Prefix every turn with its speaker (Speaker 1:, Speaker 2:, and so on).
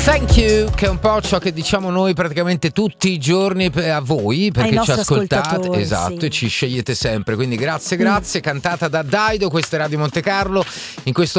Speaker 1: Thank you, che è un po' ciò che diciamo noi praticamente tutti i giorni a voi, perché ci ascoltate, esatto, sì, e ci scegliete sempre, quindi grazie, cantata da Daido, questa è Radio Monte Carlo, in questo